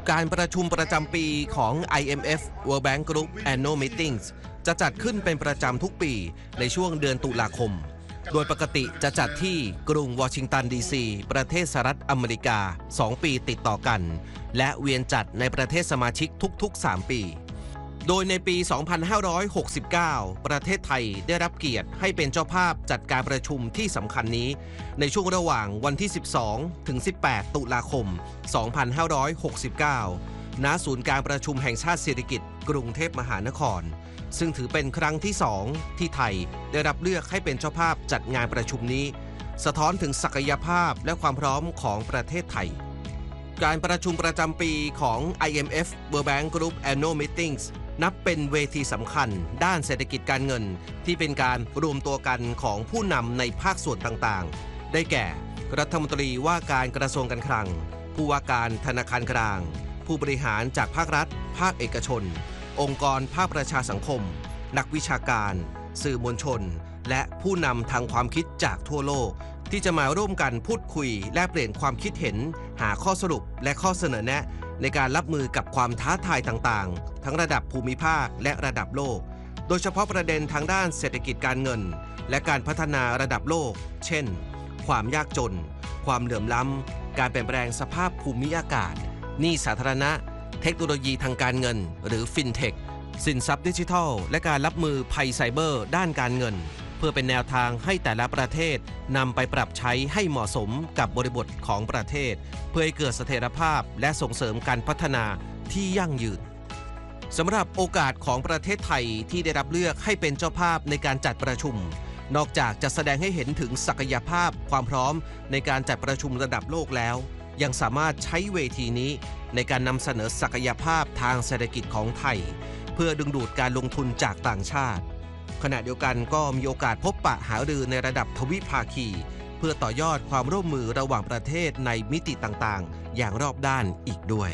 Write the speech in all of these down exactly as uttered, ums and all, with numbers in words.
การประชุมประจำปีของ ไอ เอ็ม เอฟ World Bank Group Annual Meetings จะจัดขึ้นเป็นประจำทุกปีในช่วงเดือนตุลาคมโดยปกติจะจัดที่กรุงวอชิงตันดีซีประเทศสหรัฐอเมริกาสองปีติดต่อกันและเวียนจัดในประเทศสมาชิกทุกๆสามปีโดยในปี สองพันห้าร้อยหกสิบเก้า ประเทศไทยได้รับเกียรติให้เป็นเจ้าภาพจัดการประชุมที่สำคัญนี้ในช่วงระหว่างวันที่ สิบสอง ถึง สิบแปด ตุลาคม สองพันห้าร้อยหกสิบเก้า ณ ศูนย์การประชุมแห่งชาติสิริกิติ์กรุงเทพมหานครซึ่งถือเป็นครั้งที่สองที่ไทยได้รับเลือกให้เป็นเจ้าภาพจัดงานประชุมนี้สะท้อนถึงศักยภาพและความพร้อมของประเทศไทยการประชุมประจำปีของ ไอ เอ็ม เอฟ World Bank Group Annual Meetings นับเป็นเวทีสำคัญด้านเศรษฐกิจการเงินที่เป็นการรวมตัวกันของผู้นำในภาคส่วนต่างๆได้แก่รัฐมนตรีว่าการกระทรวงการคลังผู้ว่าการธนาคารกลางผู้บริหารจากภาครัฐภาคเอกชนองค์กรภาคประชาสังคมนักวิชาการสื่อมวลชนและผู้นำทางความคิดจากทั่วโลกที่จะมาร่วมกันพูดคุยแลกเปลี่ยนความคิดเห็นหาข้อสรุปและข้อเสนอแนะในการรับมือกับความท้าทายต่างๆทั้งระดับภูมิภาคและระดับโลกโดยเฉพาะประเด็นทางด้านเศรษฐกิจการเงินและการพัฒนาระดับโลกเช่นความยากจนความเหลื่อมล้ำการเปลี่ยนแปลงสภาพภูมิอากาศหนี้สาธารณะเทคโนโลยีทางการเงินหรือฟินเทคสินทรัพย์ดิจิทัลและการรับมือภัยไซเบอร์ด้านการเงินเพื่อเป็นแนวทางให้แต่ละประเทศนำไปปรับใช้ให้เหมาะสมกับบริบทของประเทศเพื่อให้เกิดเสถียรภาพและส่งเสริมการพัฒนาที่ยั่งยืนสำหรับโอกาสของประเทศไทยที่ได้รับเลือกให้เป็นเจ้าภาพในการจัดประชุมนอกจากจะแสดงให้เห็นถึงศักยภาพความพร้อมในการจัดประชุมระดับโลกแล้วยังสามารถใช้เวทีนี้ในการนำเสนอศักยภาพทางเศรษฐกิจของไทยเพื่อดึงดูดการลงทุนจากต่างชาติขณะเดียวกันก็มีโอกาสพบปะหารือในระดับทวิภาคีเพื่อต่อยอดความร่วมมือระหว่างประเทศในมิติต่างๆอย่างรอบด้านอีกด้วย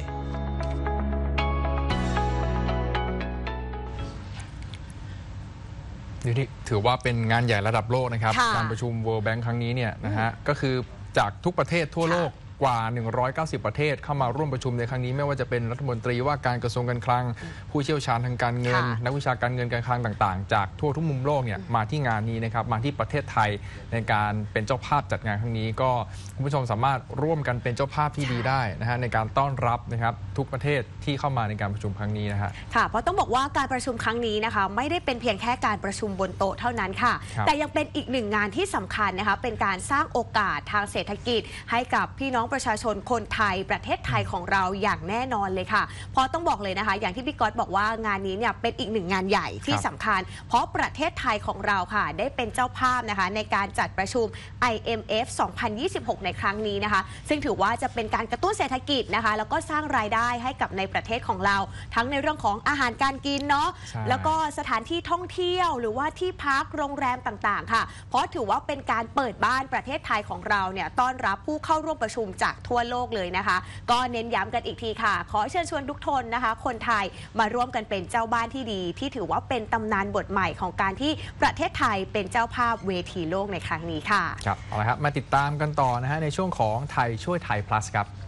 นี่ถือว่าเป็นงานใหญ่ระดับโลกนะครับการประชุม World Bank ครั้งนี้เนี่ยนะฮะก็คือจากทุกประเทศทั่วโลกกว่าหนึ่งร้อยเก้าสิบประเทศเข้ามาร่วมประชุมในครั้งนี้ไม่ว่าจะเป็นรัฐมนตรีว่าการกระทรวงการคลังผู้เชี่ยวชาญทางการเงินนักวิชาการเงินการคลังต่างๆจากทั่วทุกมุมโลกเนี่ยมาที่งานนี้นะครับมาที่ประเทศไทยในการเป็นเจ้าภาพจัดงานครั้งนี้ก็คุณผู้ชมสามารถร่วมกันเป็นเจ้าภาพที่ดีได้นะฮะในการต้อนรับนะครับทุกประเทศที่เข้ามาในการประชุมครั้งนี้นะฮะค่ะเพราะต้องบอกว่าการประชุมครั้งนี้นะคะไม่ได้เป็นเพียงแค่การประชุมบนโต๊ะเท่านั้นค่ะแต่ยังเป็นอีกหนึ่งงานที่สำคัญนะคะเป็นการสร้างโอกาสทางเศรษฐกิจให้กับพี่น้องประชาชนคนไทยประเทศไทยของเราอย่างแน่นอนเลยค่ะเพราะต้องบอกเลยนะคะอย่างที่พี่ก๊อตบอกว่างานนี้เนี่ยเป็นอีกหนึ่งงานใหญ่ที่สำคัญเพราะประเทศไทยของเราค่ะได้เป็นเจ้าภาพนะคะในการจัดประชุม ไอ เอ็ม เอฟ สองพันยี่สิบหก ในครั้งนี้นะคะซึ่งถือว่าจะเป็นการกระตุ้นเศรษฐกิจนะคะแล้วก็สร้างรายได้ให้กับในประเทศของเราทั้งในเรื่องของอาหารการกินเนาะแล้วก็สถานที่ท่องเที่ยวหรือว่าที่พักโรงแรมต่างๆค่ะเพราะถือว่าเป็นการเปิดบ้านประเทศไทยของเราเนี่ยต้อนรับผู้เข้าร่วมประชุมจากทั่วโลกเลยนะคะก็เน้นย้ำกันอีกทีค่ะขอเชิญชวนทุกคนนะคะคนไทยมาร่วมกันเป็นเจ้าบ้านที่ดีที่ถือว่าเป็นตำนานบทใหม่ของการที่ประเทศไทยเป็นเจ้าภาพเวทีโลกในครั้งนี้ค่ะครับเอาละครับมาติดตามกันต่อนะฮะในช่วงของไทยช่วยไทย plus ครับ